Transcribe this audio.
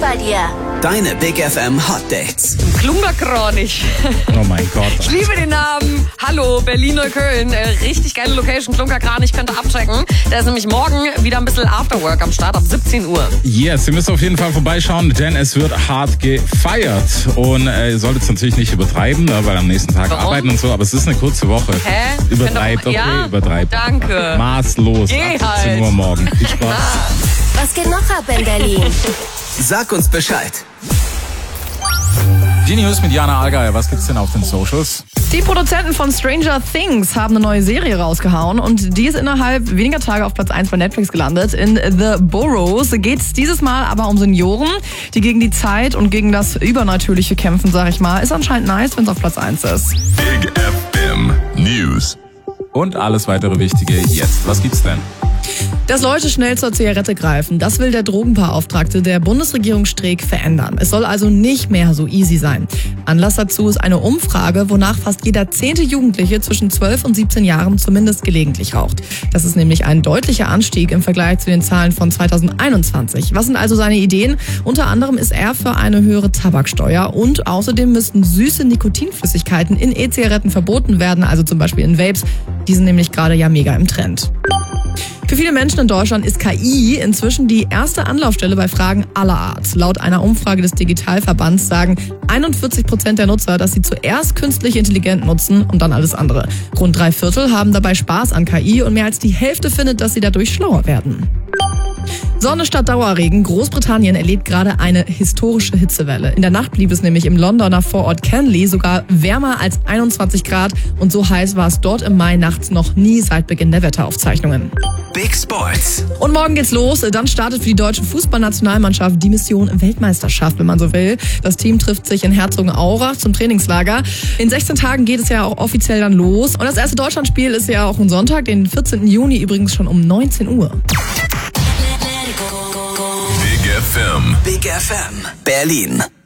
bei dir? Deine Big FM Hot Dates. Klungerkranich. Oh mein Gott. Ich liebe den Namen. Hallo, Berlin-Neukölln. Richtig geile Location. Klungerkranich könnt ihr abchecken. Da ist nämlich morgen wieder ein bisschen Afterwork am Start ab 17 Uhr. Yes, ihr müsst auf jeden Fall vorbeischauen, denn es wird hart gefeiert. Und ihr solltet es natürlich nicht übertreiben, weil am nächsten Tag arbeiten und so. Aber es ist eine kurze Woche. Hä? Übertreibt, okay, ja? übertreibt. Danke. Maßlos. Geh 18 halt. Uhr morgen. Viel Spaß. Was geht noch ab in Berlin? Sag uns Bescheid. Die News mit Jana Allgeier. Was gibt's denn auf den Socials? Die Produzenten von Stranger Things haben eine neue Serie rausgehauen und die ist innerhalb weniger Tage auf Platz 1 bei Netflix gelandet. In The Burrows geht's dieses Mal aber um Senioren, die gegen die Zeit und gegen das Übernatürliche kämpfen, sag ich mal. Ist anscheinend nice, wenn es auf Platz 1 ist. Big FM News. Und alles weitere Wichtige jetzt. Was gibt's denn? Dass Leute schnell zur Zigarette greifen, das will der Drogenbeauftragte der Bundesregierung Streeck verändern. Es soll also nicht mehr so easy sein. Anlass dazu ist eine Umfrage, wonach fast jeder 10. Jugendliche zwischen 12 und 17 Jahren zumindest gelegentlich raucht. Das ist nämlich ein deutlicher Anstieg im Vergleich zu den Zahlen von 2021. Was sind also seine Ideen? Unter anderem ist er für eine höhere Tabaksteuer und außerdem müssten süße Nikotinflüssigkeiten in E-Zigaretten verboten werden, also zum Beispiel in Vapes. Die sind nämlich gerade ja mega im Trend. Für viele Menschen in Deutschland ist KI inzwischen die erste Anlaufstelle bei Fragen aller Art. Laut einer Umfrage des Digitalverbands sagen 41% der Nutzer, dass sie zuerst künstliche Intelligenz nutzen und dann alles andere. Rund 3/4 haben dabei Spaß an KI und mehr als die Hälfte findet, dass sie dadurch schlauer werden. Sonne statt Dauerregen. Großbritannien erlebt gerade eine historische Hitzewelle. In der Nacht blieb es nämlich im Londoner Vorort Canley sogar wärmer als 21 Grad. Und so heiß war es dort im Mai nachts noch nie seit Beginn der Wetteraufzeichnungen. Big Sports. Und morgen geht's los. Dann startet für die deutsche Fußballnationalmannschaft die Mission Weltmeisterschaft, wenn man so will. Das Team trifft sich in Herzogenaurach zum Trainingslager. In 16 Tagen geht es ja auch offiziell dann los. Und das erste Deutschlandspiel ist ja auch am Sonntag, den 14. Juni übrigens schon um 19 Uhr. Big FM. Big FM Berlin.